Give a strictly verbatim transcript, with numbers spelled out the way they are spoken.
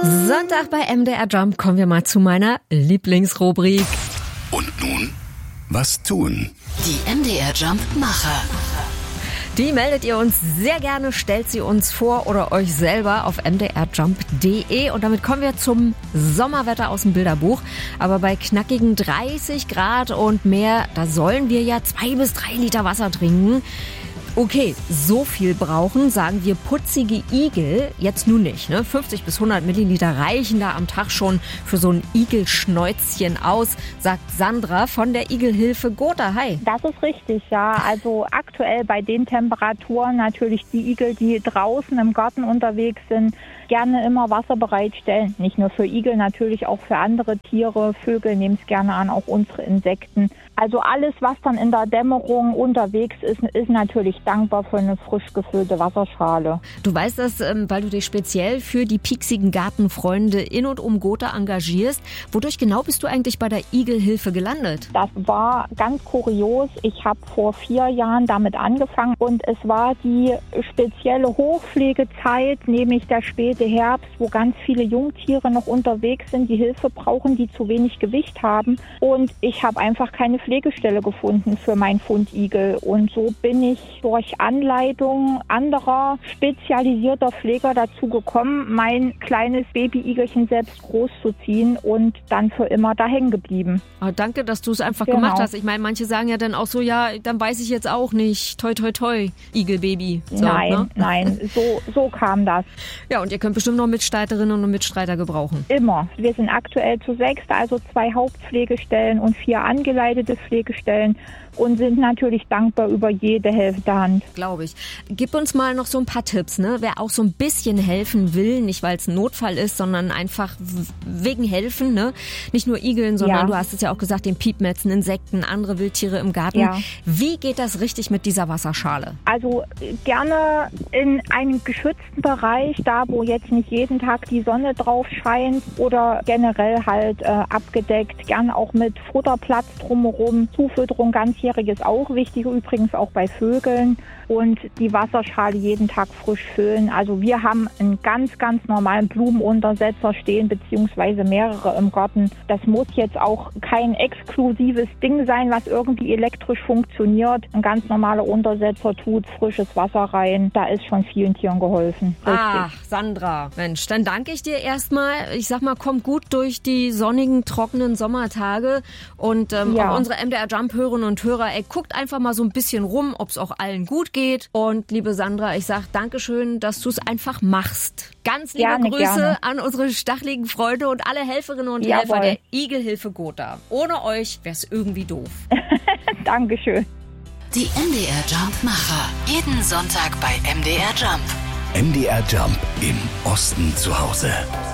Sonntag bei M D R Jump kommen wir mal zu meiner Lieblingsrubrik. Und nun, was tun? Die M D R Jump Macher. Die meldet ihr uns sehr gerne, stellt sie uns vor oder euch selber auf m d r jump punkt d e. Und damit kommen wir zum Sommerwetter aus dem Bilderbuch. Aber bei knackigen dreißig Grad und mehr, da sollen wir ja zwei bis drei Liter Wasser trinken. Okay, so viel brauchen, sagen wir putzige Igel, jetzt nun nicht. Ne? fünfzig bis hundert Milliliter reichen da am Tag schon für so ein Igelschnäuzchen aus, sagt Sandra von der Igelhilfe Gotha. Hi. Das ist richtig, ja. Also aktuell bei den Temperaturen natürlich die Igel, die draußen im Garten unterwegs sind, gerne immer Wasser bereitstellen. Nicht nur für Igel, natürlich auch für andere Tiere. Vögel nehmen es gerne an, auch unsere Insekten. Also alles, was dann in der Dämmerung unterwegs ist, ist natürlich dankbar für eine frisch gefüllte Wasserschale. Du weißt das, weil du dich speziell für die pieksigen Gartenfreunde in und um Gotha engagierst. Wodurch genau bist du eigentlich bei der Igelhilfe gelandet? Das war ganz kurios. Ich habe vor vier Jahren damit angefangen und es war die spezielle Hochpflegezeit, nämlich der späte Herbst, wo ganz viele Jungtiere noch unterwegs sind, die Hilfe brauchen, die zu wenig Gewicht haben. Und ich habe einfach keine Pflegestelle gefunden für meinen Fundigel. Und so bin ich durch Anleitung anderer spezialisierter Pfleger dazu gekommen, mein kleines Babyigelchen selbst großzuziehen und dann für immer da hängen geblieben. Oh, danke, dass du es einfach Genau. gemacht hast. Ich meine, manche sagen ja dann auch so, ja, dann weiß ich jetzt auch nicht. Toi, toi, toi, Igelbaby. So, nein, ne? nein, so, so kam das. Ja, und ihr könnt bestimmt noch Mitstreiterinnen und Mitstreiter gebrauchen. Immer. Wir sind aktuell zu sechst, also zwei Hauptpflegestellen und vier angeleitete Pflegestellen und sind natürlich dankbar über jede helfende Hand. Glaube ich. Gib uns mal noch so ein paar Tipps, ne? Wer auch so ein bisschen helfen will, nicht weil es ein Notfall ist, sondern einfach wegen helfen, ne? Nicht nur Igeln, sondern Ja. du hast es ja auch gesagt, den Piepmetzen, Insekten, andere Wildtiere im Garten. Ja. Wie geht das richtig mit dieser Wasserschale? Also äh, gerne in einem geschützten Bereich, da wo jetzt nicht jeden Tag die Sonne drauf scheint oder generell halt äh, abgedeckt, gern auch mit Futterplatz drumherum. Zufütterung ganzjährig ist auch wichtig, übrigens auch bei Vögeln. Und die Wasserschale jeden Tag frisch füllen. Also wir haben einen ganz, ganz normalen Blumenuntersetzer stehen, beziehungsweise mehrere im Garten. Das muss jetzt auch kein exklusives Ding sein, was irgendwie elektrisch funktioniert. Ein ganz normaler Untersetzer tut frisches Wasser rein. Da ist schon vielen Tieren geholfen. Richtig. Ach, Sandra, Mensch, dann danke ich dir erstmal. Ich sag mal, komm gut durch die sonnigen, trockenen Sommertage. Und ähm, Ja. auch unsere M D R Jump-Hörerinnen und Hörer, ey, guckt einfach mal so ein bisschen rum, ob es auch allen gut geht. Und liebe Sandra, ich sag Dankeschön, dass du es einfach machst. Ganz liebe Gerne, Grüße gerne. an unsere stacheligen Freunde und alle Helferinnen und Jawohl. Helfer der Igelhilfe Gotha. Ohne euch wär's irgendwie doof. Dankeschön. Die M D R Jump Macher. Jeden Sonntag bei M D R Jump. M D R Jump im Osten zu Hause.